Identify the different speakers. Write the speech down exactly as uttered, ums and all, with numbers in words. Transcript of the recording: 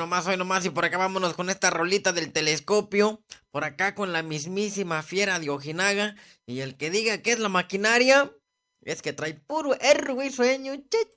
Speaker 1: nomás, hoy nomás, y por acá vámonos con esta rolita del Telescopio, por acá con la mismísima fiera de Ojinaga, y el que diga que es la maquinaria, es que trae puro erro y sueño, che.